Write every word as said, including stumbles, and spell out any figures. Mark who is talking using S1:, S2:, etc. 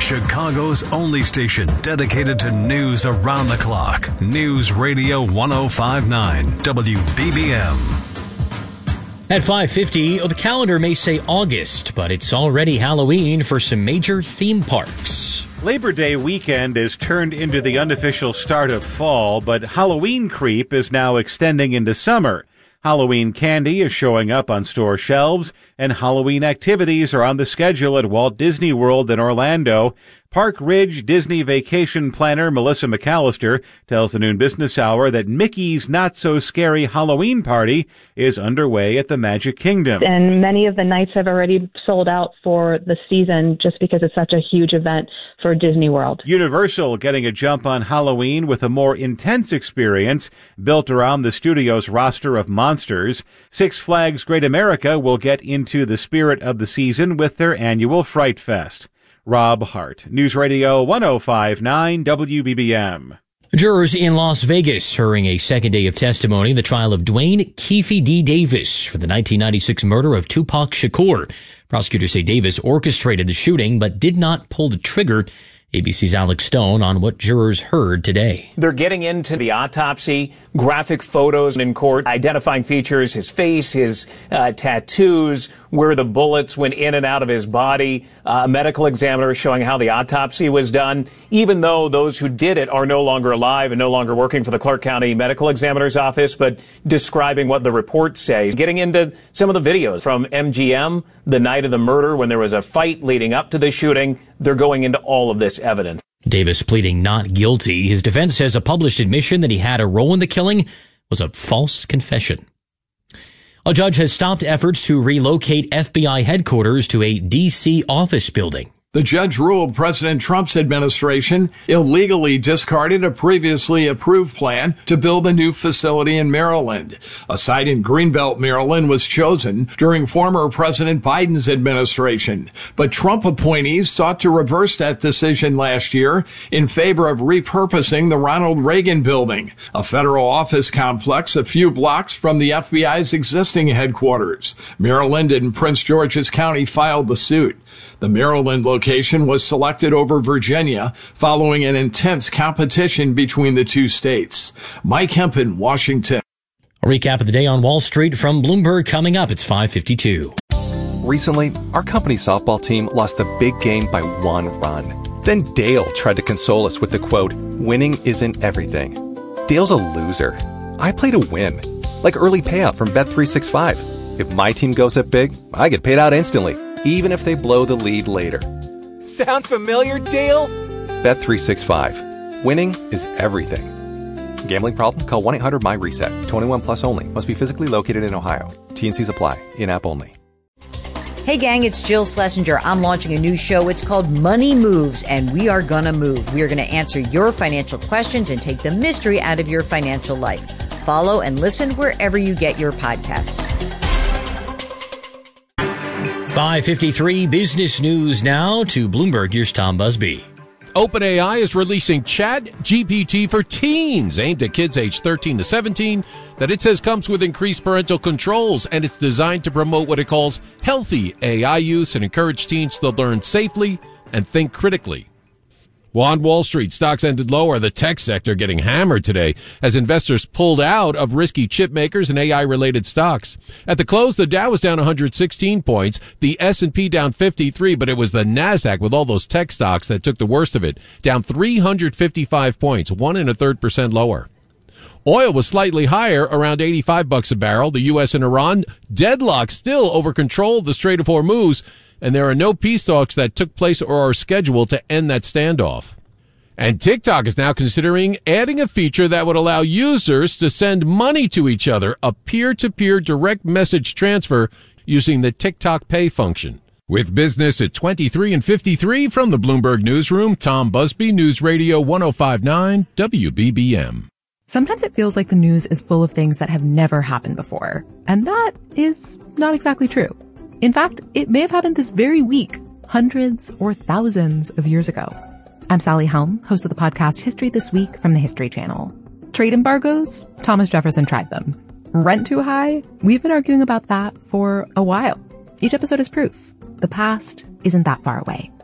S1: Chicago's only station dedicated to news around the clock. News Radio one oh five point nine W B B M.
S2: At five fifty, oh, the calendar may say August, but it's already Halloween for some major theme parks.
S3: Labor Day weekend is turned into the unofficial start of fall, but Halloween creep is now extending into summer. Halloween candy is showing up on store shelves, and Halloween activities are on the schedule at Walt Disney World in Orlando. Park Ridge Disney vacation planner Melissa McAllister tells the Noon Business Hour that Mickey's Not-So-Scary Halloween Party is underway at the Magic Kingdom.
S4: And many of the nights have already sold out for the season just because it's such a huge event for Disney World.
S3: Universal getting a jump on Halloween with a more intense experience built around the studio's roster of monsters. Six Flags Great America will get into the spirit of the season with their annual Fright Fest. Rob Hart, News Radio one oh five point nine W B B M.
S2: Jurors in Las Vegas hearing a second day of testimony in the trial of Dwayne Keefe D. Davis for the nineteen ninety-six murder of Tupac Shakur. Prosecutors say Davis orchestrated the shooting but did not pull the trigger. A B C's Alex Stone on what jurors heard today.
S5: They're getting into the autopsy, graphic photos in court, identifying features, his face, his uh, tattoos, where the bullets went in and out of his body, uh, a medical examiner showing how the autopsy was done, even though those who did it are no longer alive and no longer working for the Clark County Medical Examiner's Office, but describing what the reports say. Getting into some of the videos from M G M, the night of the murder, when there was a fight leading up to the shooting. They're going into all of this evidence.
S2: Davis pleading not guilty. His defense says a published admission that he had a role in the killing was a false confession. A judge has stopped efforts to relocate F B I headquarters to a D C office building.
S6: The judge ruled President Trump's administration illegally discarded a previously approved plan to build a new facility in Maryland. A site in Greenbelt, Maryland was chosen during former President Biden's administration. But Trump appointees sought to reverse that decision last year in favor of repurposing the Ronald Reagan Building, a federal office complex a few blocks from the F B I's existing headquarters. Maryland and Prince George's County filed the suit. The Maryland location was selected over Virginia following an intense competition between the two states. Mike Hempen, Washington.
S2: A recap of the day on Wall Street from Bloomberg coming up. It's five fifty-two.
S7: Recently, our company softball team lost the big game by one run. Then Dale tried to console us with the quote, "Winning isn't everything." Dale's a loser. I play to win. Like early payout from Bet three sixty-five. If my team goes up big, I get paid out instantly, even if they blow the lead later. Sound familiar, Dale? Bet three sixty-five. Winning is everything. Gambling problem? Call one eight hundred M Y reset. twenty-one plus only. Must be physically located in Ohio. T and Cs apply. In-app only.
S8: Hey gang, it's Jill Schlesinger. I'm launching a new show. It's called Money Moves, and we are gonna move. We are gonna answer your financial questions and take the mystery out of your financial life. Follow and listen wherever you get your podcasts.
S2: five fifty-three business news now to Bloomberg. Here's Tom Busby.
S9: OpenAI is releasing ChatGPT for teens, aimed at kids aged thirteen to seventeen, that it says comes with increased parental controls, and it's designed to promote what it calls healthy A I use and encourage teens to learn safely and think critically. Well, on Wall Street, stocks ended lower. The tech sector getting hammered today as investors pulled out of risky chip makers and A I-related stocks. At the close, the Dow was down one hundred sixteen points, the S and P down fifty-three, but it was the NASDAQ with all those tech stocks that took the worst of it, down three hundred fifty-five points, one and a third percent lower. Oil was slightly higher, around eighty-five bucks a barrel. The U S and Iran deadlocked still over control of the Strait of Hormuz, and there are no peace talks that took place or are scheduled to end that standoff. And TikTok is now considering adding a feature that would allow users to send money to each other, a peer-to-peer direct message transfer using the TikTok Pay function. With business at twenty-three and fifty-three from the Bloomberg Newsroom, Tom Busby, News Radio one oh five point nine W B B M.
S10: Sometimes it feels like the news is full of things that have never happened before, and that is not exactly true. In fact, it may have happened this very week, hundreds or thousands of years ago. I'm Sally Helm, host of the podcast History This Week from the History Channel. Trade embargoes? Thomas Jefferson tried them. Rent too high? We've been arguing about that for a while. Each episode is proof. The past isn't that far away.